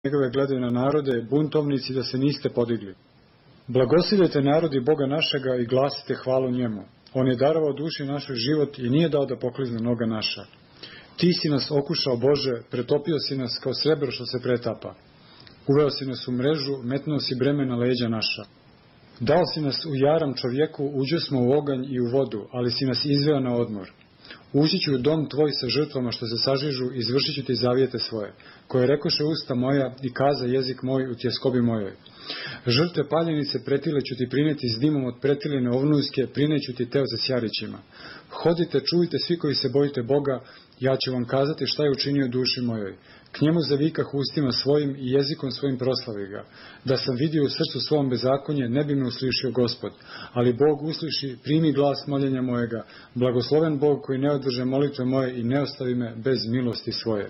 njegove gledaju na narode, buntovnici, da se niste podigli. Blagosiljete narodi Boga našega i glasite hvalu njemu. On je darovao duši našoj život i nije dao da poklizne noga naša. Ti si nas okušao, Bože, pretopio si nas kao srebro što se pretapa. Uveo si nas u mrežu, metnuo si breme na leđa naša. Dao si nas u jaram čovjeku, uđo smo u oganj i u vodu, ali si nas izveo na odmor. Ući ću u dom tvoj sa žrtvama što se sažižu, izvršit ću ti zavijete svoje, koje rekoše usta moja i kaza jezik moj u tjeskobi mojoj. Žrtve paljenice pretile ću ti prineti s dimom od pretiline ovnujske, prineću ti teo za sjarićima. Hodite, čujte svi koji se bojite Boga, ja ću vam kazati šta je učinio duši mojoj. K njemu zavikah ustima svojim i jezikom svojim proslavi ga. Da sam vidio u srcu svom bezakonje, ne bi me uslišio Gospod. Ali Bog usliši, primi glas moljenja mojega. Blagosloven Bog koji ne odvrže molitve moje i ne ostavi me bez milosti svoje.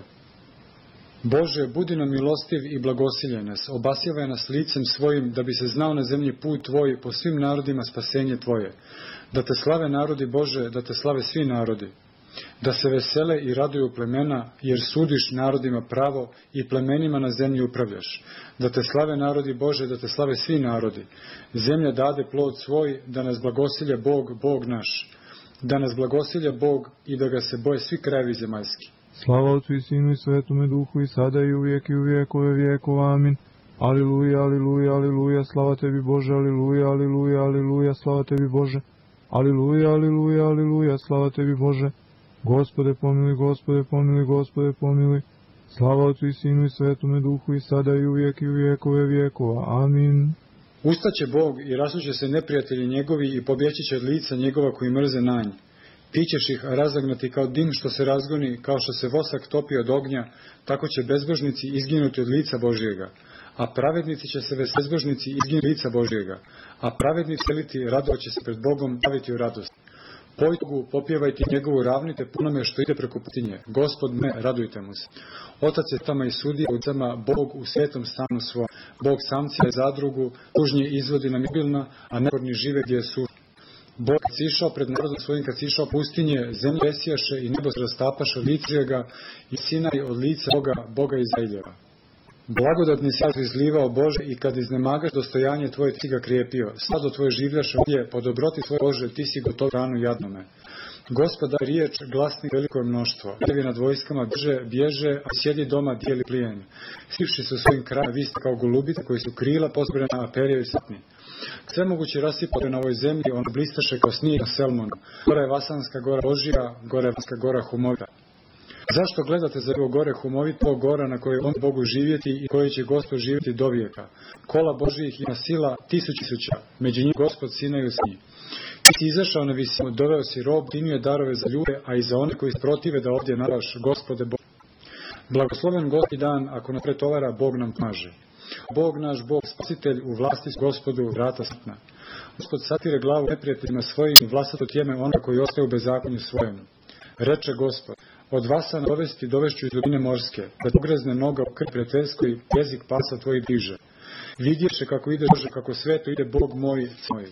Bože, budi nam milostiv i blagosilje nas, obasjavaj nas licem svojim, da bi se znao na zemlji put tvoj, po svim narodima spasenje tvoje. Da te slave narodi Bože, da te slave svi narodi. Da se vesele i raduju plemena, jer sudiš narodima pravo i plemenima na zemlji upravljaš. Da te slave narodi Bože, da te slave svi narodi. Zemlja dade plod svoj, da nas blagosilje Bog, Bog naš. Da nas blagosilje Bog i da ga se boje svi krajevi zemaljski. Slava Otcu i Sinu i Svetome Duhu i sada i uvijek i u vijekove vijekova. Amin. Aliluja, aliluja, aliluja, slava tebi Bože, aliluja, aliluja, aliluja, slava tebi Bože. Aliluja, aliluja, aliluja, slava tebi Bože. Gospode pomiluj, Gospode pomiluj, Gospode pomiluj. Slava Otcu i Sinu i Svetome Duhu i sada i uvijek i u vijekove vijekova. Amin. Ustaće Bog i rasuće se neprijatelji njegovi i pobjeći će od lica njegova koji mrze na nj. Ti ćeš ih razagnati kao dim što se razgoni, kao što se vosak topi od ognja, tako će bezbožnici izginuti od lica Božjega. A pravednici će se bezbožnici izginuti od lica Božjega. A pravednici veliti radovat će se pred Bogom, daviti u radost. Pojte Bogu, popjevajte njegovu, ravnite punome što ide preko putinje. Gospod me, radujte mu se. Otac je tama i sudija u cama, Bog u svetom stanu svom. Bog samci je zadrugu, tužnje izvodi na mibilna, a neporni žive gdje su. Bog kad si išao pred narodom svojim, kad si išao pustinje, zemlju resijaše i nebo se rastapaše od lica ga i Sinaj od lica Boga Izraeljeva. Blagodatni si izlivao Bože i kad iznemagaš dostojanje tvoje, ti si ga krijepio. Stado tvoje življaše ovdje, po dobroti tvoje Bože, ti si gotov ranu jadnome. Gospoda riječ, glasnik veliko je mnoštvo. Jevi nad vojskama bježe, a sjedi doma dijeli plijen. Sivši se u svojim krajima, vi ste kao golubice koji su krila posporena, a perje i satni. Sve moguće rasipate na ovoj zemlji, on blistaše kao snijeg na Selmonu. Gora je Vasanska gora Božija, gora je Vasanska gora Humovita. Zašto gledate za ovo gore Humovito, gora na kojoj on Bogu živjeti i koji će Gospod živjeti do vijeka? Kola Božijih ima sila 1000, među njih Gospod sinaju s njih. Ti si izašao na visinu, doveo si rob, dinio je darove za ljude, a i za one koji se protive da ovdje naraš, Gospode Bog. Blagosloven Gospodi dan, ako nas pretovara, Bog nam pomaže. Bog naš, Bog spasitelj, u vlasti Gospodu vrata satna. Gospod satire glavu neprijateljima svojim i vlasato tjeme ona koji ostaju u bezakonju svojem. Reče Gospod, od Vasana dovešću iz dubine morske, da pogrezne noga u krv prijateljskoj, jezik pasa tvoj diže. Vidješe kako ide Bože, kako sveto ide Bog moj.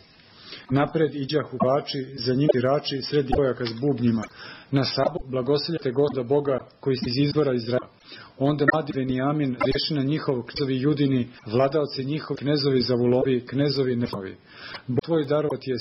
Napred iđah ubači, za njim irači, sred djevojaka s bubnjima. Na sabu blagosiljate Gospoda Boga koji si iz izvora Izraela. Onda mladi Benijamin, rješina njihov, knezovi Judini, vladaoci njihov, knezovi Zavulovi, knezovi Nefanovi. Bog tvoj darovat je